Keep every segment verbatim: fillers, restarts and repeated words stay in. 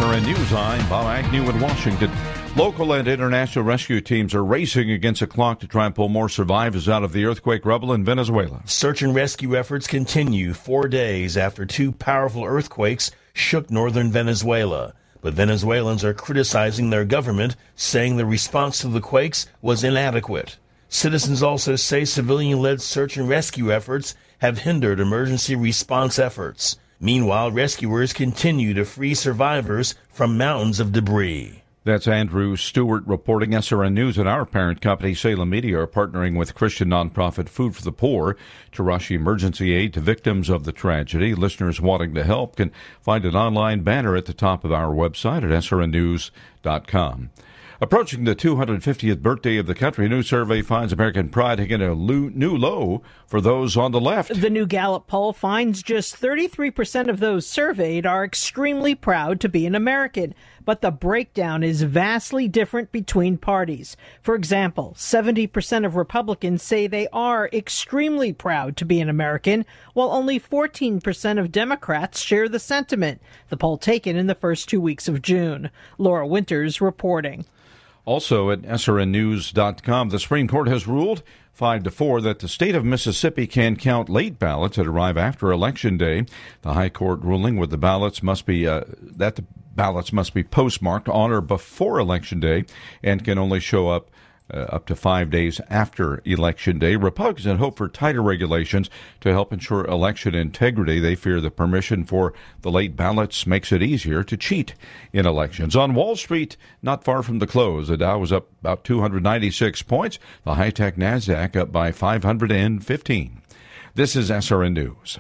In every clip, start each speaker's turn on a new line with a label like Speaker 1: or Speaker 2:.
Speaker 1: R N News, I'm Bob Agnew in Washington. Local and international rescue teams are racing against the clock to try and pull more survivors out of the earthquake rubble in Venezuela.
Speaker 2: Search and rescue efforts continue four days after two powerful earthquakes shook northern Venezuela. But Venezuelans are criticizing their government, saying the response to the quakes was inadequate. Citizens also say civilian-led search and rescue efforts have hindered emergency response efforts. Meanwhile, rescuers continue to free survivors from mountains of debris.
Speaker 1: That's Andrew Stewart reporting. S R N News and our parent company, Salem Media, are partnering with Christian nonprofit Food for the Poor to rush emergency aid to victims of the tragedy. Listeners wanting to help can find an online banner at the top of our website at S R N news dot com. Approaching the two hundred fiftieth birthday of the country, a new survey finds American pride hitting a new low for those on the left.
Speaker 3: The new Gallup poll finds just thirty-three percent of those surveyed are extremely proud to be an American. But the breakdown is vastly different between parties. For example, seventy percent of Republicans say they are extremely proud to be an American, while only fourteen percent of Democrats share the sentiment. The poll taken in the first two weeks of June. Laura Winters reporting.
Speaker 1: Also at S R N news dot com, the Supreme Court has ruled five to four that the state of Mississippi can count late ballots that arrive after Election Day. The High Court ruling with the ballots must be uh, that the ballots must be postmarked on or before Election Day and can only show up uh, up to five days after Election Day. Republicans hope for tighter regulations to help ensure election integrity. They fear the permission for the late ballots makes it easier to cheat in elections. On Wall Street, not far from the close, the Dow was up about two hundred ninety-six points. The high-tech NASDAQ up by five hundred fifteen. This is S R N News.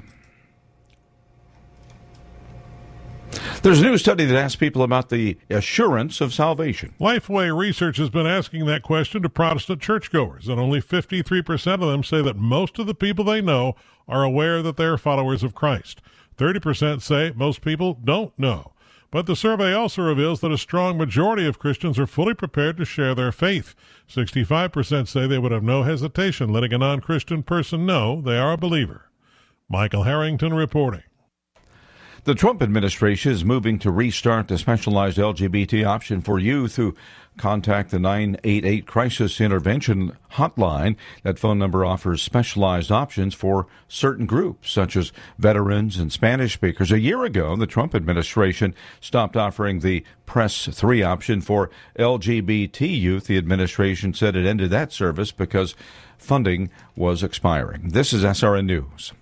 Speaker 1: There's a new study that asks people about the assurance of salvation.
Speaker 4: Lifeway Research has been asking that question to Protestant churchgoers, and only fifty-three percent of them say that most of the people they know are aware that they're followers of Christ. thirty percent say most people don't know. But the survey also reveals that a strong majority of Christians are fully prepared to share their faith. sixty-five percent say they would have no hesitation letting a non-Christian person know they are a believer. Michael Harrington reporting.
Speaker 1: The Trump administration is moving to restart the specialized L G B T option for youth who contact the nine eight eight Crisis Intervention Hotline. That phone number offers specialized options for certain groups, such as veterans and Spanish speakers. A year ago, the Trump administration stopped offering the Press three option for L G B T youth. The administration said it ended that service because funding was expiring. This is S R N News.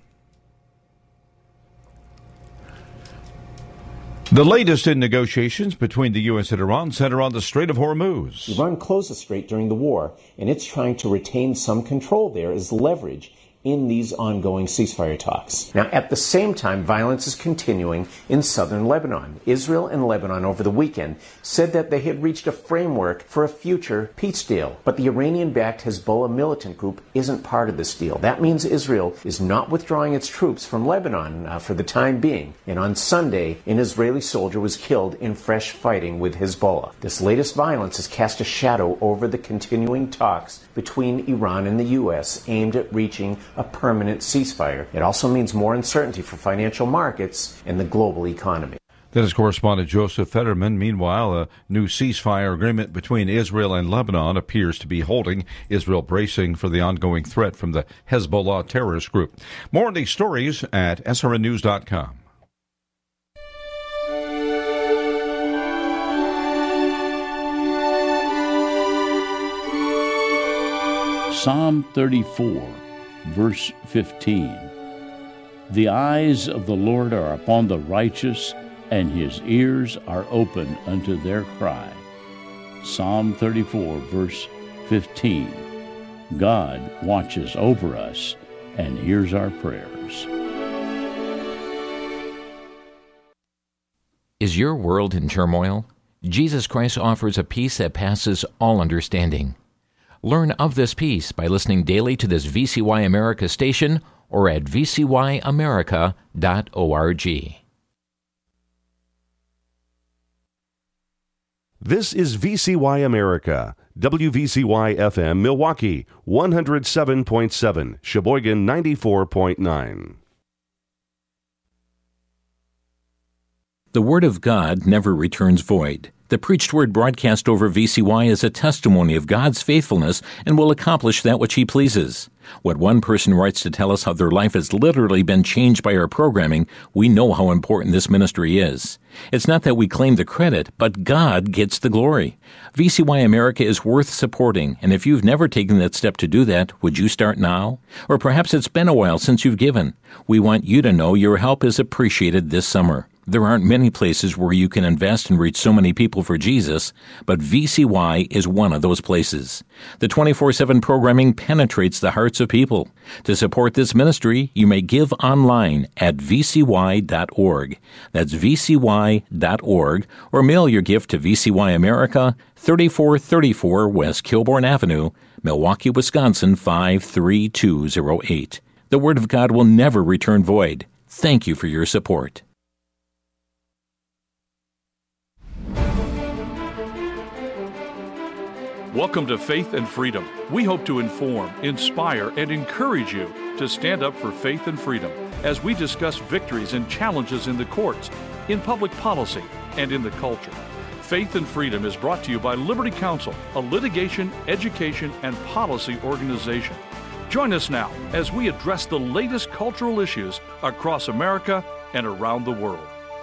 Speaker 1: The latest in negotiations between the U S and Iran center on the Strait of Hormuz.
Speaker 5: Iran closed the strait during the war, and it's trying to retain some control there as leverage in these ongoing ceasefire talks. Now, at the same time, violence is continuing in southern Lebanon. Israel and Lebanon over the weekend said that they had reached a framework for a future peace deal. But the Iranian-backed Hezbollah militant group isn't part of this deal. That means Israel is not withdrawing its troops from Lebanon uh, for the time being. And on Sunday, an Israeli soldier was killed in fresh fighting with Hezbollah. This latest violence has cast a shadow over the continuing talks between Iran and the U S aimed at reaching a permanent ceasefire. It also means more uncertainty for financial markets and the global economy.
Speaker 1: That is correspondent Joseph Fetterman. Meanwhile, a new ceasefire agreement between Israel and Lebanon appears to be holding, Israel bracing for the ongoing threat from the Hezbollah terrorist group. More on these stories at S R N news dot com.
Speaker 6: Psalm thirty-four, verse fifteen. The eyes of the Lord are upon the righteous, and his ears are open unto their cry. Psalm thirty-four, verse fifteen. God watches over us and hears our prayers.
Speaker 7: Is your world in turmoil? Jesus Christ offers a peace that passes all understanding. Learn of this peace by listening daily to this V C Y America station or at v c y america dot org.
Speaker 8: This is V C Y America, W V C Y F M Milwaukee, one oh seven point seven, Sheboygan ninety-four point nine.
Speaker 7: The Word of God never returns void. The preached word broadcast over V C Y is a testimony of God's faithfulness and will accomplish that which He pleases. What one person writes to tell us how their life has literally been changed by our programming, we know how important this ministry is. It's not that we claim the credit, but God gets the glory. V C Y America is worth supporting, and if you've never taken that step to do that, would you start now? Or perhaps it's been a while since you've given. We want you to know your help is appreciated this summer. There aren't many places where you can invest and reach so many people for Jesus, but V C Y is one of those places. The twenty-four seven programming penetrates the hearts of people. To support this ministry, you may give online at v c y dot org. That's v c y dot org, or mail your gift to V C Y America, thirty-four thirty-four West Kilbourne Avenue, Milwaukee, Wisconsin, five three two zero eight. The Word of God will never return void. Thank you for your support.
Speaker 9: Welcome to Faith and Freedom. We hope to inform, inspire, and encourage you to stand up for faith and freedom as we discuss victories and challenges in the courts, in public policy, and in the culture. Faith and Freedom is brought to you by Liberty Counsel, a litigation, education, and policy organization. Join us now as we address the latest cultural issues across America and around the world.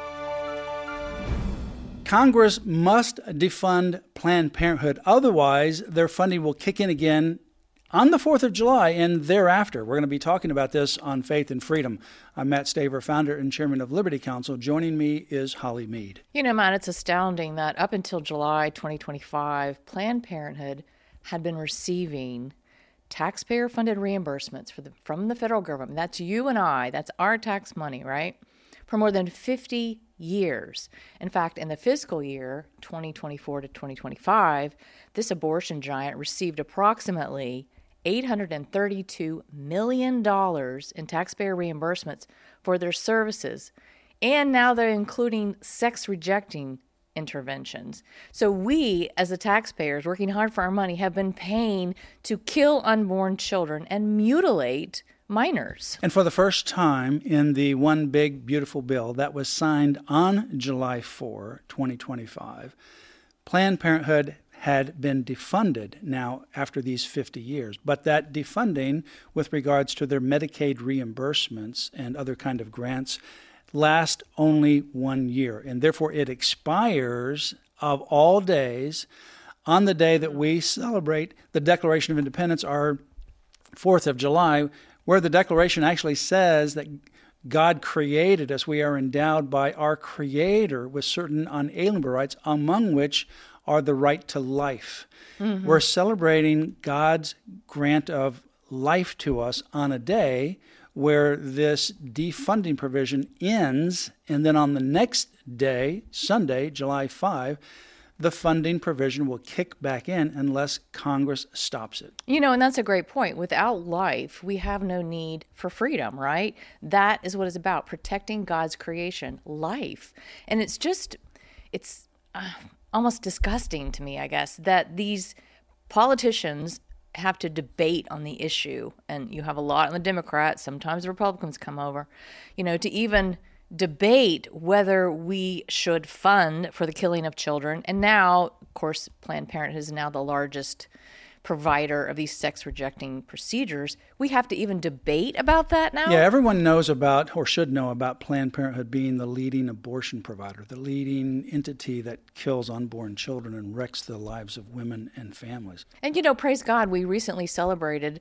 Speaker 10: Congress must defund Planned Parenthood. Otherwise, their funding will kick in again on the fourth of July and thereafter. We're going to be talking about this on Faith and Freedom. I'm Matt Staver, founder and chairman of Liberty Counsel. Joining me is Holly Mead.
Speaker 11: You know, Matt, it's astounding that up until July twenty twenty-five, Planned Parenthood had been receiving taxpayer-funded reimbursements for the, from the federal government. That's you and I. That's our tax money, right? For more than fifty years. In fact, in the fiscal year twenty twenty-four to twenty twenty-five, this abortion giant received approximately eight hundred thirty-two million dollars in taxpayer reimbursements for their services. And now they're including sex-rejecting interventions. So we, as the taxpayers working hard for our money, have been paying to kill unborn children and mutilate minors.
Speaker 10: And for the first time in the One Big Beautiful Bill that was signed on July fourth, twenty twenty-five, Planned Parenthood had been defunded now after these fifty years. But that defunding with regards to their Medicaid reimbursements and other kind of grants last only one year. And therefore it expires of all days on the day that we celebrate the Declaration of Independence, our fourth of July, where the Declaration actually says that God created us. We are endowed by our Creator with certain unalienable rights, among which are the right to life. Mm-hmm. We're celebrating God's grant of life to us on a day where this defunding provision ends, and then on the next day, Sunday, July fifth, the funding provision will kick back in unless Congress stops it.
Speaker 11: You know, and that's a great point. Without life, we have no need for freedom, right? That is what it's about, protecting God's creation, life. And it's just, it's uh, almost disgusting to me, I guess, that these politicians have to debate on the issue. And you have a lot on the Democrats, sometimes the Republicans come over, you know, to even debate whether we should fund for the killing of children. And now, of course, Planned Parenthood is now the largest provider of these sex-rejecting procedures. We have to even debate about that now?
Speaker 10: Yeah, everyone knows about, or should know about, Planned Parenthood being the leading abortion provider, the leading entity that kills unborn children and wrecks the lives of women and families.
Speaker 11: And, you know, praise God, we recently celebrated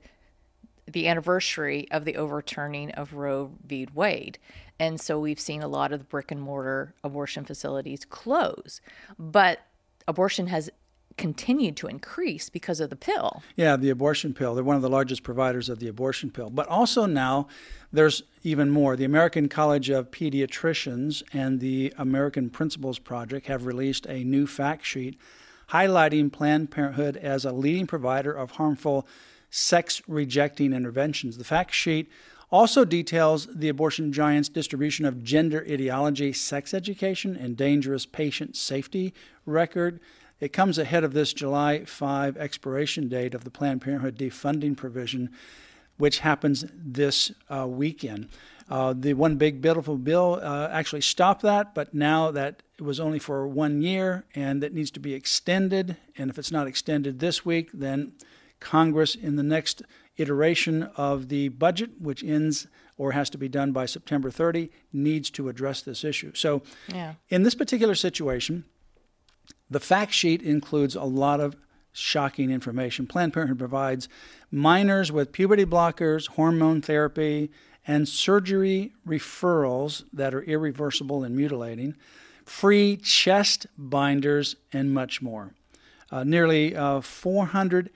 Speaker 11: the anniversary of the overturning of Roe v. Wade. And so we've seen a lot of the brick and mortar abortion facilities close. But abortion has continued to increase because of the pill.
Speaker 10: Yeah, the abortion pill. They're one of the largest providers of the abortion pill. But also now there's even more. The American College of Pediatricians and the American Principles Project have released a new fact sheet highlighting Planned Parenthood as a leading provider of harmful sex-rejecting interventions. The fact sheet also details the abortion giant's distribution of gender ideology, sex education, and dangerous patient safety record. It comes ahead of this July fifth expiration date of the Planned Parenthood defunding provision, which happens this uh, weekend. Uh, the One Big Beautiful Bill uh, actually stopped that, but now that it was only for one year and that needs to be extended. And if it's not extended this week, then Congress in the next iteration of the budget, which ends or has to be done by September thirtieth, needs to address this issue. So
Speaker 11: yeah.
Speaker 10: in this particular situation, the fact sheet includes a lot of shocking information. Planned Parenthood provides minors with puberty blockers, hormone therapy, and surgery referrals that are irreversible and mutilating, free chest binders, and much more. Uh, nearly uh, four hundred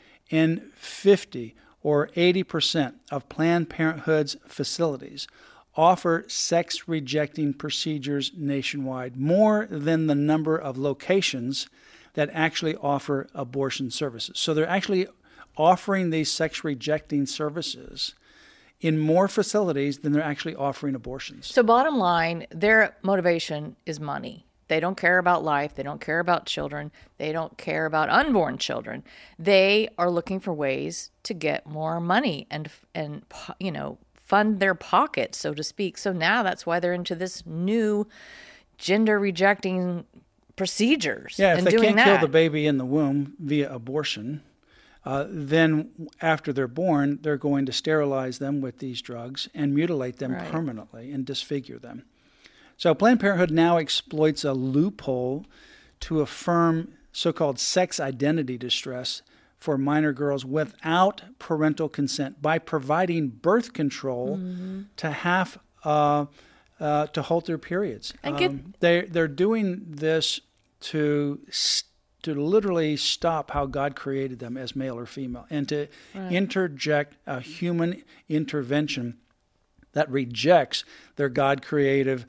Speaker 10: fifty or eighty percent of Planned Parenthood's facilities offer sex-rejecting procedures nationwide, more than the number of locations that actually offer abortion services. So they're actually offering these sex-rejecting services in more facilities than they're actually offering abortions.
Speaker 11: So bottom line, their motivation is money. They don't care about life. They don't care about children. They don't care about unborn children. They are looking for ways to get more money and, and you know, fund their pockets, so to speak. So now that's why they're into this new gender-rejecting procedures.
Speaker 10: Yeah, if
Speaker 11: and
Speaker 10: they
Speaker 11: doing
Speaker 10: can't
Speaker 11: that.
Speaker 10: kill the baby in the womb via abortion, uh, then after they're born, they're going to sterilize them with these drugs and mutilate them
Speaker 11: Right.
Speaker 10: permanently and disfigure them. So Planned Parenthood now exploits a loophole to affirm so-called sex identity distress for minor girls without parental consent by providing birth control
Speaker 11: mm-hmm.
Speaker 10: to half uh, uh, to halt their periods.
Speaker 11: And get-
Speaker 10: um, they they're doing this to to literally stop how God created them as male or female, and to
Speaker 11: Right.
Speaker 10: interject a human intervention that rejects their God creative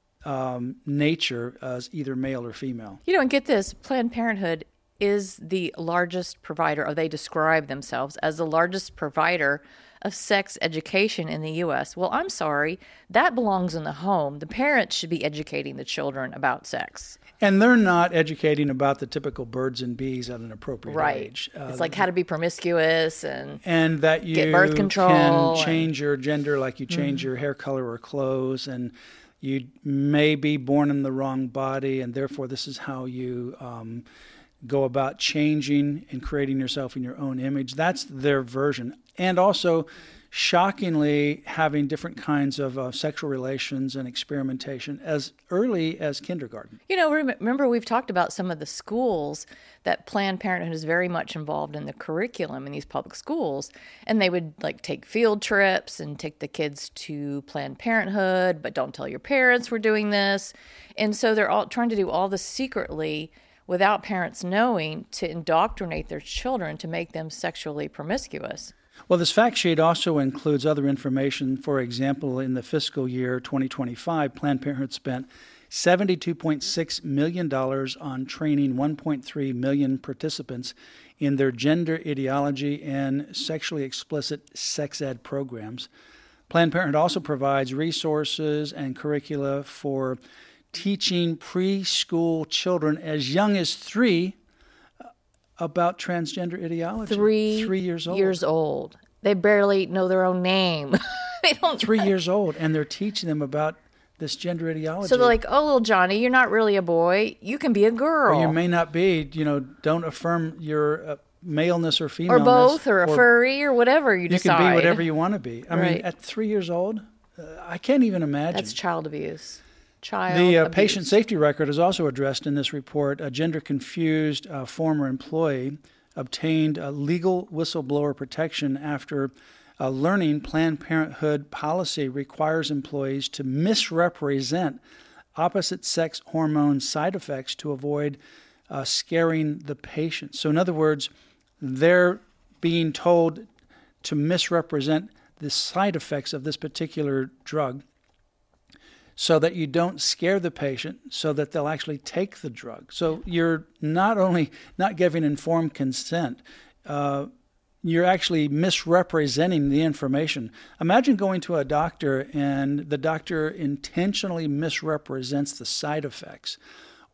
Speaker 10: um, nature as either male or female.
Speaker 11: You know, and get this, Planned Parenthood is the largest provider, or they describe themselves as the largest provider of sex education in the U S. Well, I'm sorry, that belongs in the home. The parents should be educating the children about sex.
Speaker 10: And they're not educating about the typical birds and bees at an appropriate
Speaker 11: Right.
Speaker 10: age. Uh,
Speaker 11: It's like how to be promiscuous and
Speaker 10: and that you
Speaker 11: get birth control
Speaker 10: can
Speaker 11: and-
Speaker 10: change your gender like you change
Speaker 11: Mhm.
Speaker 10: your hair color or clothes, and you may be born in the wrong body, and therefore this is how you um, go about changing and creating yourself in your own image. That's their version. And also, shockingly, having different kinds of uh, sexual relations and experimentation as early as kindergarten.
Speaker 11: You know, rem- remember we've talked about some of the schools that Planned Parenthood is very much involved in the curriculum in these public schools, and they would like take field trips and take the kids to Planned Parenthood, but don't tell your parents we're doing this. And so they're all trying to do all this secretly without parents knowing to indoctrinate their children to make them sexually promiscuous.
Speaker 10: Well, this fact sheet also includes other information. For example, in the fiscal year twenty twenty-five, Planned Parenthood spent seventy-two point six million dollars on training one point three million participants in their gender ideology and sexually explicit sex ed programs. Planned Parenthood also provides resources and curricula for teaching preschool children as young as three about transgender ideology.
Speaker 11: Three,
Speaker 10: three years old.
Speaker 11: Years old. They barely know their own name. They don't.
Speaker 10: Three years old, and they're teaching them about this gender ideology.
Speaker 11: So they're like, "Oh, little Johnny, you're not really a boy. You can be a girl,
Speaker 10: or you may not be. You know, don't affirm your uh, maleness or femaleness,
Speaker 11: or both, or a furry, or whatever you,
Speaker 10: you
Speaker 11: decide.
Speaker 10: can be whatever you want to be. I
Speaker 11: Right.
Speaker 10: mean, at three years old, uh, I can't even imagine.
Speaker 11: That's child abuse. Child
Speaker 10: The uh,
Speaker 11: abuse.
Speaker 10: patient safety record is also addressed in this report. A gender-confused uh, former employee obtained uh, legal whistleblower protection after uh, learning Planned Parenthood policy requires employees to misrepresent opposite-sex hormone side effects to avoid uh, scaring the patient. So in other words, they're being told to misrepresent the side effects of this particular drug so that you don't scare the patient, so that they'll actually take the drug. So you're not only not giving informed consent, uh, you're actually misrepresenting the information. Imagine going to a doctor and the doctor intentionally misrepresents the side effects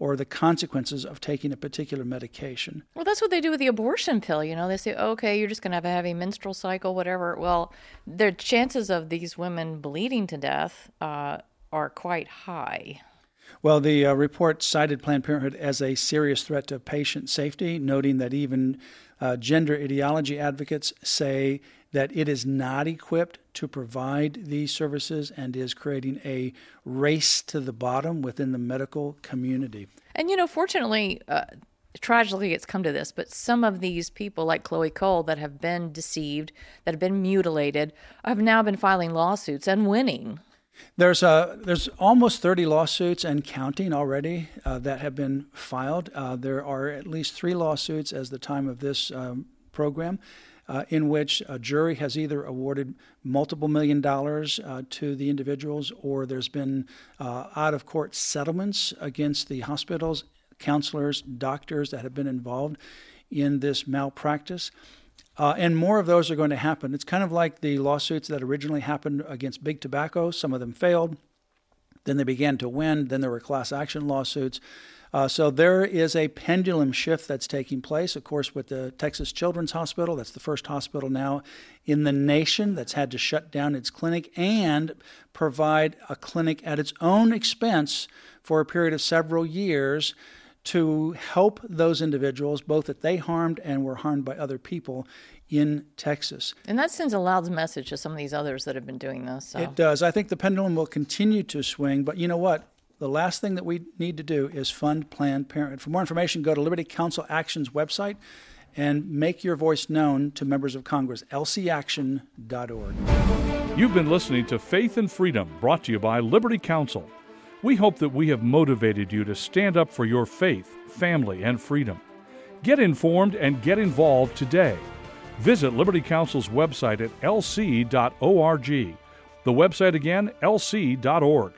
Speaker 10: or the consequences of taking a particular medication.
Speaker 11: Well, that's what they do with the abortion pill. You know, they say, okay, you're just going to have a heavy menstrual cycle, whatever. Well, the chances of these women bleeding to death uh, are quite high.
Speaker 10: Well, the uh, report cited Planned Parenthood as a serious threat to patient safety, noting that even uh, gender ideology advocates say that it is not equipped to provide these services and is creating a race to the bottom within the medical community.
Speaker 11: And, you know, fortunately, uh, tragically it's come to this, but some of these people like Chloe Cole that have been deceived, that have been mutilated, have now been filing lawsuits and winning.
Speaker 10: There's uh, there's almost thirty lawsuits and counting already uh, that have been filed. Uh, there are at least three lawsuits as the time of this um, program, uh, in which a jury has either awarded multiple million dollars uh, to the individuals, or there's been uh, out-of-court settlements against the hospitals, counselors, doctors that have been involved in this malpractice. Uh, and more of those are going to happen. It's kind of like the lawsuits that originally happened against big tobacco. Some of them failed. Then they began to win. Then there were class action lawsuits. Uh, so there is a pendulum shift that's taking place, of course, with the Texas Children's Hospital. That's the first hospital now in the nation that's had to shut down its clinic and provide a clinic at its own expense for a period of several years to help those individuals, both that they harmed and were harmed by other people in Texas.
Speaker 11: And that sends a loud message to some of these others that have been doing this. So.
Speaker 10: It does. I think the pendulum will continue to swing, but you know what? The last thing that we need to do is fund Planned Parenthood. For more information, go to Liberty Counsel Action's website and make your voice known to members of Congress, L C action dot org.
Speaker 9: You've been listening to Faith and Freedom, brought to you by Liberty Counsel. We hope that we have motivated you to stand up for your faith, family, and freedom. Get informed and get involved today. Visit Liberty Counsel's website at L C dot org. The website again, L C dot org.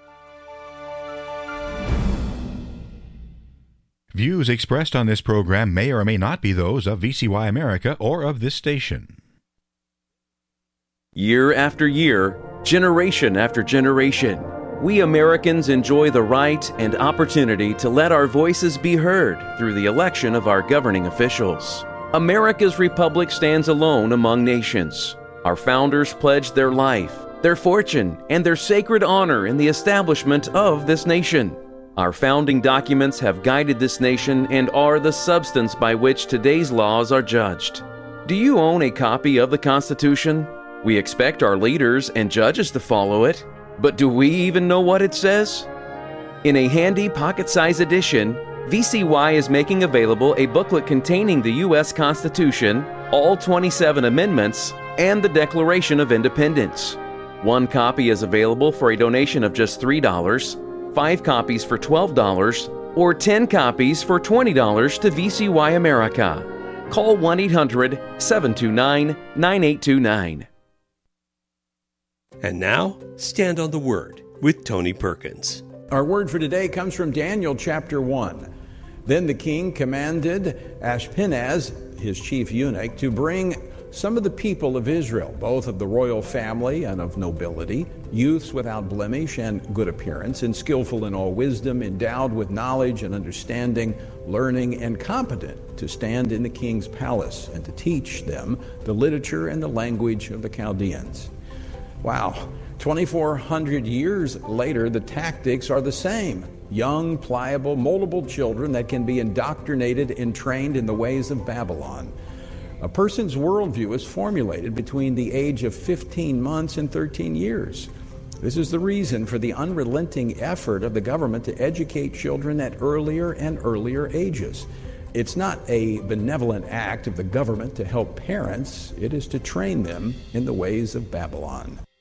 Speaker 12: Views expressed on this program may or may not be those of V C Y America or of this station.
Speaker 13: Year after year, generation after generation, we Americans enjoy the right and opportunity to let our voices be heard through the election of our governing officials. America's republic stands alone among nations. Our founders pledged their life, their fortune, and their sacred honor in the establishment of this nation. Our founding documents have guided this nation and are the substance by which today's laws are judged. Do you own a copy of the Constitution? We expect our leaders and judges to follow it. But do we even know what it says? In a handy pocket-sized edition, V C Y is making available a booklet containing the U S Constitution, all twenty-seven amendments, and the Declaration of Independence. One copy is available for a donation of just three dollars, five copies for twelve dollars, or ten copies for twenty dollars to V C Y America. Call one eight hundred, seven two nine, nine eight two nine.
Speaker 14: And now, Stand on the Word with Tony Perkins.
Speaker 15: Our word for today comes from Daniel chapter one. Then the king commanded Ashpenaz, his chief eunuch, to bring some of the people of Israel, both of the royal family and of nobility, youths without blemish and good appearance, and skillful in all wisdom, endowed with knowledge and understanding, learning, and competent to stand in the king's palace and to teach them the literature and the language of the Chaldeans. Wow, twenty-four hundred years later, the tactics are the same. Young, pliable, moldable children that can be indoctrinated and trained in the ways of Babylon. A person's worldview is formulated between the age of fifteen months and thirteen years. This is the reason for the unrelenting effort of the government to educate children at earlier and earlier ages. It's not a benevolent act of the government to help parents. It is to train them in the ways of Babylon.